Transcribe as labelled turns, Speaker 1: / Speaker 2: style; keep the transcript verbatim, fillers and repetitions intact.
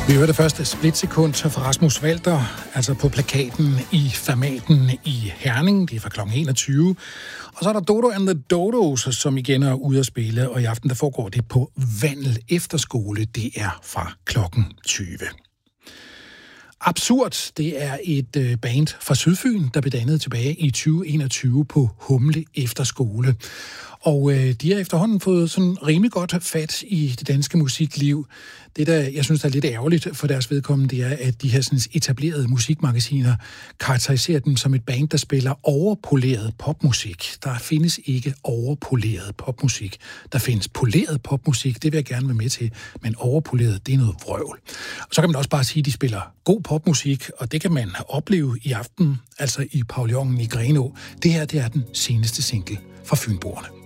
Speaker 1: Vi hørte første splitsekund fra Rasmus Walter, altså på plakaten i Fermaten i Herning. Det er fra klokken enogtyve. Og så er der Dodo and the Dodos, som igen er ude at spille, og i aften der foregår det på Vandel Efterskole. Det er fra klokken tyve. Absurd, det er et band fra Sydfyn, der blev dannet tilbage i tyve enogtyve på Humle Efterskole. Og øh, de har efterhånden fået sådan rimelig godt fat i det danske musikliv. Det, der jeg synes, der er lidt ærgerligt for deres vedkommende, det er, at de her sådan, etablerede musikmagasiner karakteriserer dem som et band, der spiller overpoleret popmusik. Der findes ikke overpoleret popmusik. Der findes poleret popmusik, det vil jeg gerne være med til, men overpoleret, det er noget vrøvl. Og så kan man også bare sige, at de spiller god popmusik, og det kan man opleve i aften, altså i pavillonen i Grenaa. Det her, det er den seneste single fra Fynboerne.